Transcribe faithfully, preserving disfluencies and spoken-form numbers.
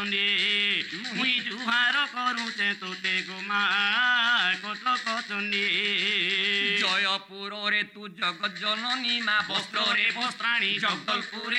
চণ্ডী মুই জুহার করুছে তোতে গো মা কটক চণ্ডী জয়পুরে তু জগৎ জননী মা বস্ত্রে বস্ত্রাণী জগদলপুরে